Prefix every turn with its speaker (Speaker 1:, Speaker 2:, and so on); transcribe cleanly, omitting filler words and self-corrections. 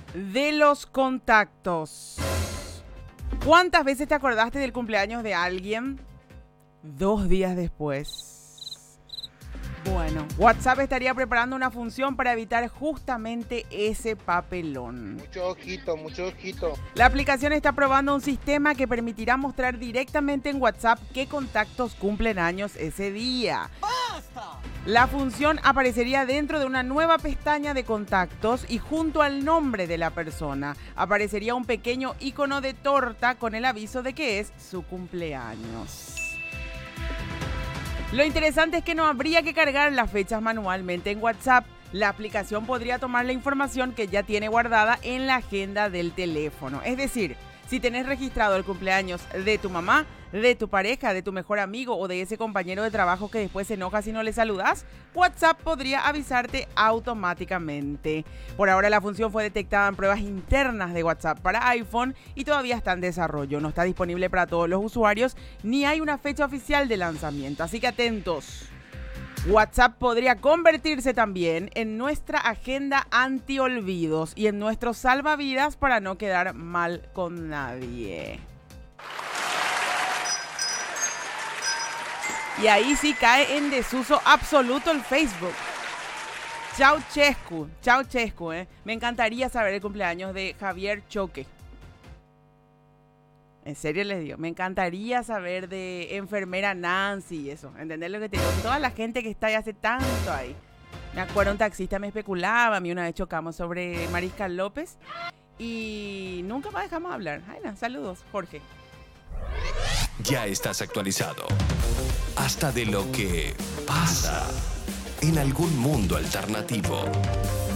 Speaker 1: de los contactos. ¿Cuántas veces te acordaste del cumpleaños de alguien 2 días después? Bueno, WhatsApp estaría preparando una función para evitar justamente ese papelón.
Speaker 2: Mucho ojito, mucho ojito.
Speaker 1: La aplicación está probando un sistema que permitirá mostrar directamente en WhatsApp qué contactos cumplen años ese día. ¡Basta! La función aparecería dentro de una nueva pestaña de contactos y junto al nombre de la persona aparecería un pequeño icono de torta con el aviso de que es su cumpleaños. Lo interesante es que no habría que cargar las fechas manualmente en WhatsApp. La aplicación podría tomar la información que ya tiene guardada en la agenda del teléfono. Es decir, si tenés registrado el cumpleaños de tu mamá, de tu pareja, de tu mejor amigo o de ese compañero de trabajo que después se enoja si no le saludas, WhatsApp podría avisarte automáticamente. Por ahora la función fue detectada en pruebas internas de WhatsApp para iPhone y todavía está en desarrollo. No está disponible para todos los usuarios ni hay una fecha oficial de lanzamiento, así que atentos. WhatsApp podría convertirse también en nuestra agenda anti-olvidos y en nuestro salvavidas para no quedar mal con nadie. Y ahí sí cae en desuso absoluto el Facebook. Ceausescu, Me encantaría saber el cumpleaños de Javier Choque. En serio les digo, me encantaría saber de enfermera Nancy y eso. ¿Entendés lo que te digo? Toda la gente que está ahí hace tanto ahí. Me acuerdo un taxista me especulaba, a mí una vez chocamos sobre Mariscal López y nunca más dejamos hablar. Ay, no, saludos, Jorge.
Speaker 3: Ya estás actualizado. Hasta de lo que pasa en algún mundo alternativo.